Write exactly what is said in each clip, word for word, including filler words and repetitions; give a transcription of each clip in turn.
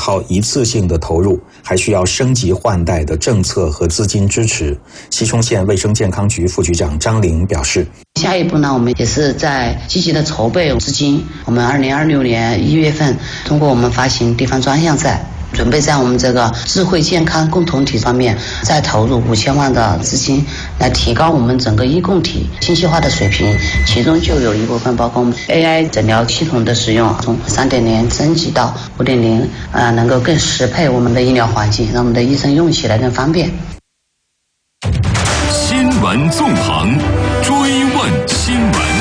靠一次性的投入，还需要升级换代的政策和资金支持。西充县卫生健康局副局长张玲表示， 下一步呢，我们也是在积极的筹备资金。我们二零二六年一月份，通过我们发行地方专项债，准备在我们这个智慧健康共同体方面再投入五千万的资金，来提高我们整个医共体信息化的水平。其中就有一部分包括我们 A I 诊疗系统的使用，从三点零升级到五点零，呃，能够更适配我们的医疗环境，让我们的医生用起来更方便。 新闻纵横，追问新闻。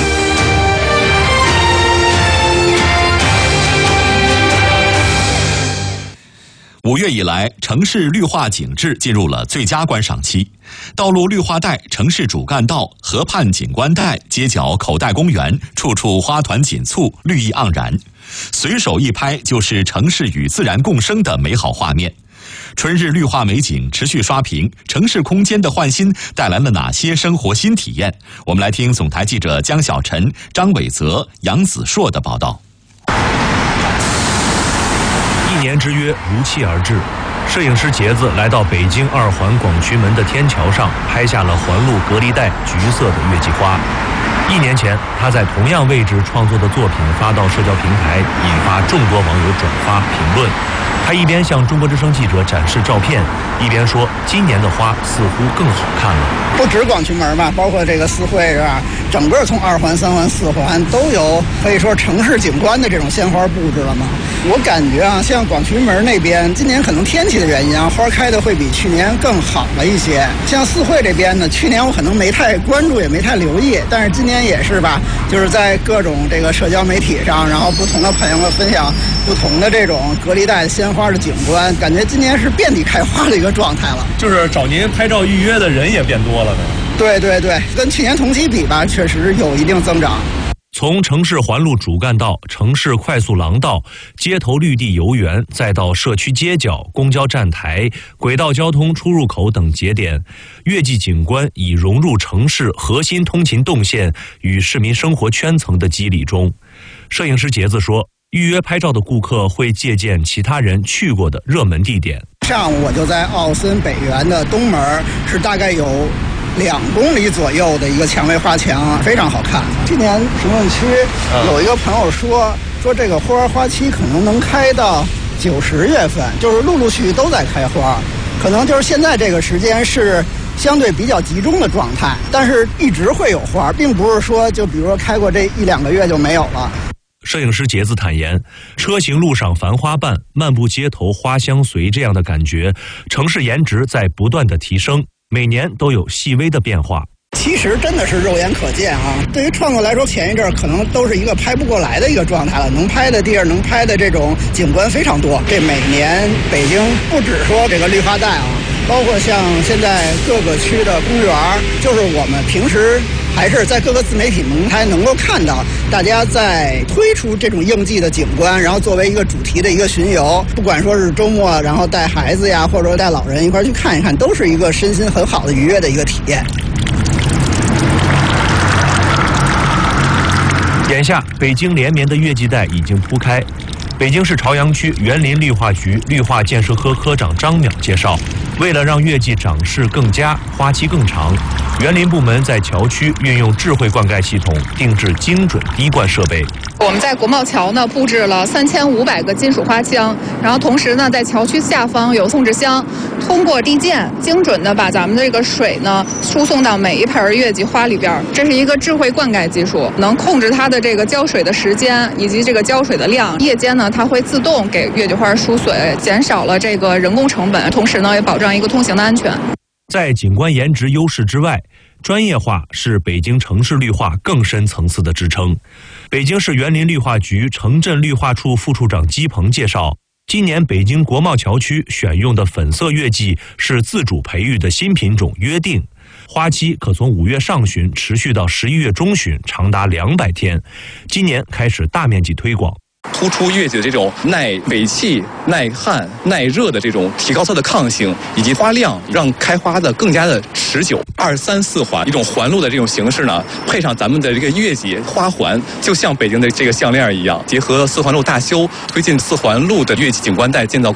五月以来，城市绿化景致进入了最佳观赏期。道路绿化带、城市主干道、河畔景观带、街角口袋公园，处处花团锦簇，绿意盎然。随手一拍就是城市与自然共生的美好画面。春日绿化美景持续刷屏，城市空间的焕新带来了哪些生活新体验？我们来听总台记者江小晨、张伟泽、杨子硕的报道。 一年之约如期而至，摄影师杰子来到北京二环广渠门的天桥上，拍下了环路隔离带橘色的月季花。一年前，他在同样位置创作的作品发到社交平台，引发众多网友转发评论。他一边向中国之声记者展示照片，一边说：“今年的花似乎更好看了。” 不止广渠门吧，包括这个四惠是吧？整个从二环、三环、四环都有可以说城市景观的这种鲜花布置了嘛。我感觉啊，像广渠门那边，今年可能天气的原因啊，花开的会比去年更好了一些。像四惠这边呢，去年我可能没太关注，也没太留意，但是今年也是吧，就是在各种这个社交媒体上，然后不同的朋友们分享不同的这种隔离带鲜花的景观，感觉今年是遍地开花的一个状态了。 就是找您拍照预约的人也变多了呢。 对对对，跟去年同期比吧，确实有一定增长。 从城市环路主干道、城市快速廊道、街头绿地游园，再到社区街角、公交站台、轨道交通出入口等节点，月季景观已融入城市核心通勤动线与市民生活圈层的肌理中。摄影师杰子说，预约拍照的顾客会借鉴其他人去过的热门地点。 上午我就在奥森北园的东门，是大概有两公里左右的一个蔷薇花墙，非常好看。今年评论区有一个朋友说，说这个花花期可能能开到九十月份，就是陆陆续续都在开花，可能就是现在这个时间是相对比较集中的状态，但是一直会有花，并不是说就比如说开过这一两个月就没有了。 摄影师杰子坦言，车行路上繁花瓣，漫步街头花香随这样的感觉，城市颜值在不断的提升，每年都有细微的变化。 其实真的是肉眼可见啊！对于创作来说，前一阵可能都是一个拍不过来的一个状态了，能拍的地儿、能拍的这种景观非常多。这每年北京不只说这个绿化带啊，包括像现在各个区的公园，就是我们平时还是在各个自媒体平台能够看到大家在推出这种应季的景观，然后作为一个主题的一个巡游，不管说是周末然后带孩子呀，或者说带老人一块去看一看，都是一个身心很好的愉悦的一个体验。 眼下北京连绵的月季带已经铺开。北京市朝阳区园林绿化局绿化建设科科长张淼介绍，为了让月季长势更佳、花期更长，园林部门在桥区运用智慧灌溉系统，定制精准滴灌设备。 我们在国贸桥呢布置了三千五百个金属花枪，然后同时呢在桥区下方有控制箱，通过滴溅精准的把咱们的这个水呢输送到每一盆月季花里边。这是一个智慧灌溉技术，能控制它的这个浇水的时间以及这个浇水的量。夜间呢它会自动给月季花输水，减少了这个人工成本，同时呢也保障一个通行的安全。 在景观颜值优势之外，专业化是北京城市绿化更深层次的支撑。北京市园林绿化局城镇绿化处副处长姬鹏介绍，今年北京国贸桥区选用的粉色月季是自主培育的新品种约定，花期可从五月上旬持续到十一月中旬，长达两百天。今年开始大面积推广。 突出月季的这种耐尾气、耐旱、耐热的这种，提高它的抗性以及花量，让开花的更加的持久。二三四环一种环路的这种形式呢，配上咱们的这个月季花环，就像北京的这个项链一样，结合四环路大修，推进四环路的月季景观带建造。